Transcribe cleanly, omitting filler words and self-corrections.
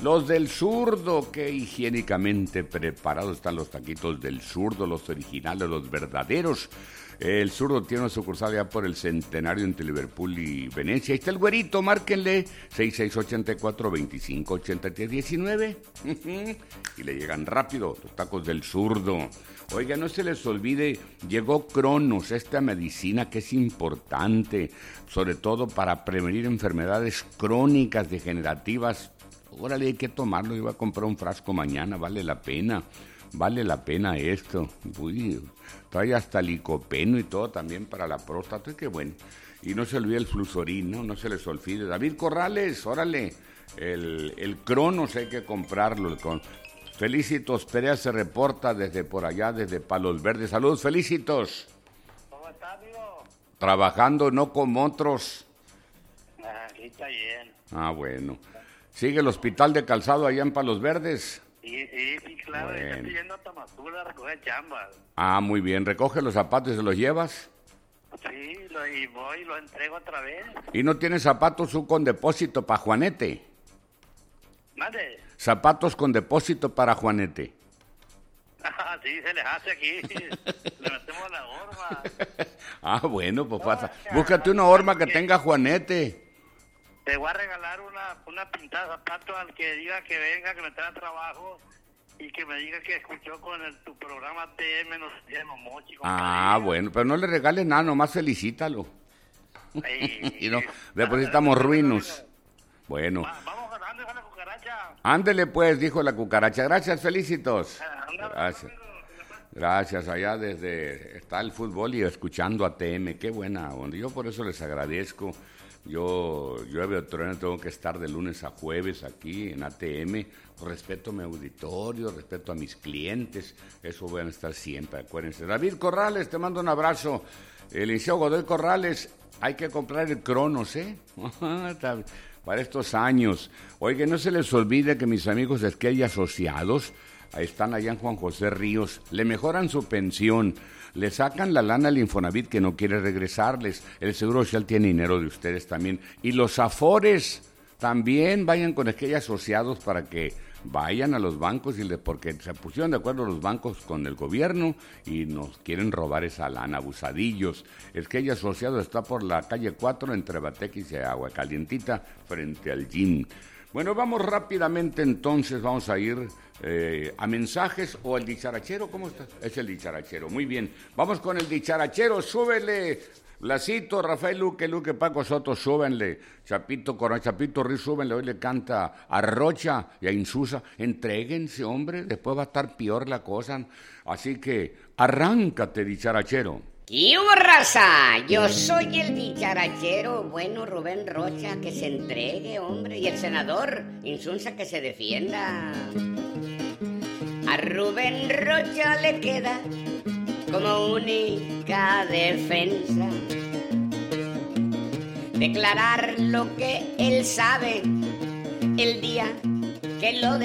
Los del Zurdo, qué higiénicamente preparados están los taquitos del Zurdo, los originales, los verdaderos. El Zurdo tiene una sucursal ya por el Centenario entre Liverpool y Venecia. Ahí está el güerito, márquenle 6684-2583-19 y le llegan rápido los tacos del Zurdo. Oiga, no se les olvide, llegó Cronos, esta medicina que es importante, sobre todo para prevenir enfermedades crónicas degenerativas. Órale, hay que tomarlo, yo voy a comprar un frasco mañana, vale la pena esto. Uy, trae hasta licopeno y todo también para la próstata, qué bueno. Y no se olvide el Flusorin, no se les olvide. David Corrales, órale, el Cronos hay que comprarlo. Felicitos Perea se reporta desde por allá, desde Palos Verdes. Saludos, Felicitos. ¿Cómo está, amigo? Trabajando, no como otros. Aquí está bien. Ah, bueno. ¿Sigue el hospital de Calzado allá en Palos Verdes? Sí, claro. Bueno. Estoy yendo a Tamazula a recoger chambas. Ah, muy bien. ¿Recoge los zapatos y se los llevas? Sí, y voy y lo entrego otra vez. ¿Y no tienes zapatos con depósito para Juanete? ¿Mande? Zapatos con depósito para Juanete. Sí, se les hace aquí. Le metemos la horma. Ah, bueno, pues pasa. No, Búscate una horma que tenga Juanete. Te voy a regalar una pintada de zapatos al que diga que venga, que me trae trabajo y que me diga que escuchó con tu programa TM, no sé, Momochi. Ah, bueno, pero no le regales nada, nomás felicítalo. Y no, después estamos ruinos. Bueno. Vamos ganando con la cucaracha. Ándele pues, dijo la cucaracha. Gracias, Felicitos. Gracias. Gracias, allá desde está el fútbol y escuchando a TM, qué buena onda. Yo por eso les agradezco. Yo tengo que estar de lunes a jueves aquí en ATM. Respeto a mi auditorio, respeto a mis clientes. Eso voy a estar siempre, acuérdense. David Corrales, te mando un abrazo. El Liceo Godoy Corrales, hay que comprar el Cronos, ¿eh? Para estos años. Oigan, no se les olvide que mis amigos de Esquella Asociados están allá en Juan José Ríos, le mejoran su pensión, le sacan la lana al Infonavit que no quiere regresarles, el Seguro Social tiene dinero de ustedes también, y los Afores también vayan con Esquella Asociados para que vayan a los bancos porque se pusieron de acuerdo los bancos con el gobierno y nos quieren robar esa lana, abusadillos. Esquella Asociados está por la calle 4 entre Batequis y Aguacalientita frente al gym. Bueno, vamos rápidamente entonces, vamos a ir a mensajes o el dicharachero, ¿cómo está? Es el dicharachero, muy bien. Vamos con el dicharachero, súbele, Blasito, Rafael Luque, Paco Soto, súbenle, Chapito Riz, súbenle, hoy le canta a Rocha y a Insusa, entréguense, hombre, después va a estar peor la cosa, así que arráncate, dicharachero. ¡Y hubo, raza! Yo soy el dicharachero, bueno, Rubén Rocha, que se entregue, hombre, y el senador Insunza que se defienda. A Rubén Rocha le queda como única defensa declarar lo que él sabe el día que lo